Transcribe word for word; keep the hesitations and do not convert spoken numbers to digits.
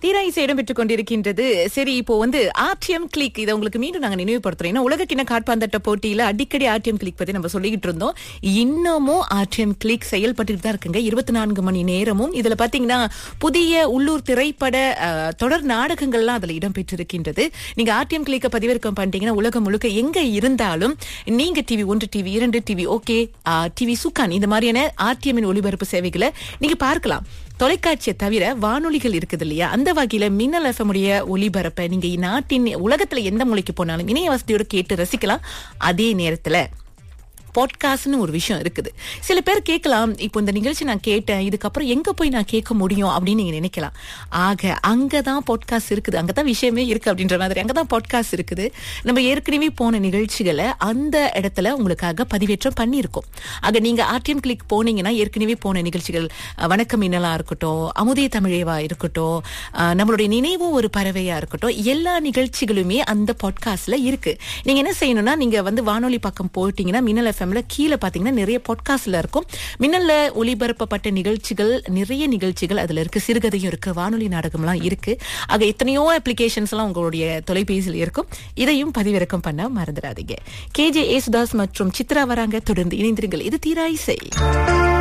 தீராயிசை இடம் பெற்றுக் கொண்டிருக்கின்றது. சரி, இப்போ வந்து ஆர்டிஎம் கிளிக் இதை உங்களுக்கு மீண்டும் நாங்க நினைவுபடுத்துறோம். ஏன்னா உலக கிண்ண காற்பந்தாட்ட போட்டியில அடிக்கடி ஆர்டிஎம் கிளிக் பத்தி நம்ம சொல்லிக்கிட்டு இருந்தோம். இன்னமும் ஆர்டிஎம் கிளிக் செயல்பட்டு தான் இருக்குங்க, இருபத்தி நான்கு மணி நேரமும். இதுல பாத்தீங்கன்னா புதிய உள்ளூர் திரைப்பட அஹ், தொடர் நாடகங்கள்லாம் அதுல இடம் பெற்றிருக்கின்றது. நீங்க ஆர்டிஎம் கிளிக்க பதிவிறக்கம் பண்ணிட்டீங்கன்னா உலகம் முழுக்க எங்க இருந்தாலும் நீங்க டிவி ஒன்று, டிவி இரண்டு, டிவி ஓகே, டிவி சுக்கான் இந்த மாதிரியான ஆர்டிஎம்மின் ஒளிபரப்பு சேவைகளை நீங்க பார்க்கலாம். தொலைக்காட்சியை தவிர வானொலிகள் இருக்குது இல்லையா, அந்த வகையில மின்னல் எஃப்எம் உடைய ஒளிபரப்பை நீங்க நாட்டின் உலகத்துல எந்த மொழிக்கு போனாலும் இணைய வசதியோட கேட்டு ரசிக்கலாம். அதே நேரத்துல பாட்காஸ்ட்னு ஒரு விஷயம் இருக்குது. சில பேர் கேட்கலாம், இப்போ இந்த நிகழ்ச்சி நான் கேட்டேன், இதுக்கப்புறம் எங்க போய் நான் கேட்க முடியும் அப்படின்னு நீங்க நினைக்கலாம். ஆக அங்கதான் பாட்காஸ்ட் இருக்குது, அங்கதான் விஷயமே இருக்கு அப்படின்ற மாதிரி அங்கதான் பாட்காஸ்ட் இருக்குது. நம்ம ஏற்கனவே போன நிகழ்ச்சிகளை அந்த இடத்துல உங்களுக்காக பதிவேற்றம் பண்ணியிருக்கோம். ஆக நீங்க ஆர்டிஎம் கிளிக் போனீங்கன்னா ஏற்கனவே போன நிகழ்ச்சிகள், வணக்கம் மின்னலா இருக்கட்டும், அமுதே தமிழேவா இருக்கட்டும், நம்மளுடைய நினைவும் ஒரு பறவையா இருக்கட்டும், எல்லா நிகழ்ச்சிகளுமே அந்த பாட்காஸ்ட்ல இருக்கு. நீங்க என்ன செய்யணும்னா, நீங்க வந்து வானொலி பக்கம் போயிட்டீங்கன்னா மின்னல் எஃப்எம் கீழே பாத்தீங்கன்னா நிறைய பாட்காஸ்ட்ல இருக்கும். மின்னல்ல ஒளிபரப்பப்பட்ட நிகழ்ச்சிகள், நிறைய நிகழ்ச்சிகள் அதுல இருக்கு. சிறுகதையும் இருக்கு, வானொலி நாடகம்லாம் இருக்கு. ஆக எத்தனையோ அப்ளிகேஷன்ஸ் எல்லாம் உங்களுடைய தொலைபேசியில் இருக்கும். இதையும் பதிவிறக்கம் பண்ண மறந்துடாதீங்க. கே ஜே ஏசுதாஸ் மற்றும் சித்ரா வராங்க. தொடர்ந்து இணைந்திருங்கள். இது தீராயிசை.